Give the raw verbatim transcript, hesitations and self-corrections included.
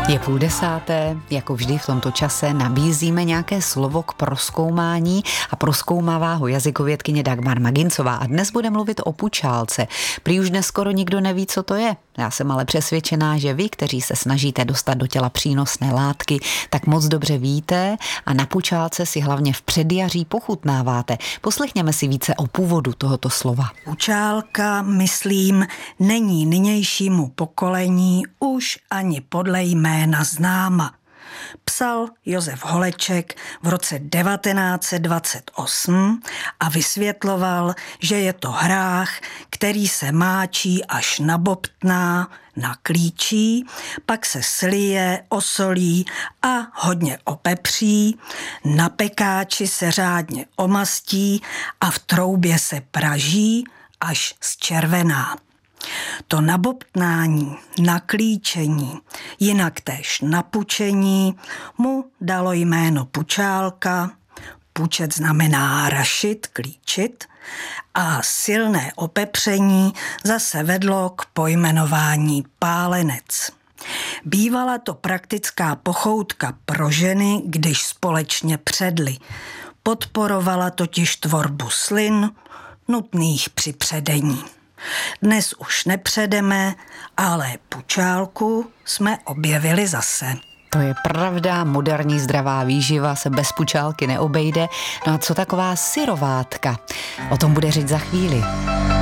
Je půl desáté, jako vždy v tomto čase nabízíme nějaké slovo k prozkoumání a prozkoumává ho jazykovědkyně Dagmar Magincová a dnes bude mluvit o pučálce. Prý už dnes skoro nikdo neví, co to je. Já jsem ale přesvědčená, že vy, kteří se snažíte dostat do těla přínosné látky, tak moc dobře víte a na pučálce si hlavně v předjaří pochutnáváte. Poslechněme si více o původu tohoto slova. Pučálka, myslím, není nynějšímu pokolení už ani podle jména známa. Psal Josef Holeček v roce devatenáct set dvacet osm a vysvětloval, že je to hrách, který se máčí až nabobtná, naklíčí, pak se slije, osolí a hodně opepří, na pekáči se řádně omastí a v troubě se praží až zčervená. To nabobtnání, naklíčení, jinak též napučení, mu dalo jméno pučálka, pučet znamená rašit, klíčit, a silné opepření zase vedlo k pojmenování pálenec. Bývala to praktická pochoutka pro ženy, když společně předly. Podporovala totiž tvorbu slin, nutných při předení. Dnes už nepředeme, ale pučálku jsme objevili zase. To je pravda, moderní zdravá výživa se bez pučálky neobejde. No a co taková syrovátka? O tom bude řeč za chvíli.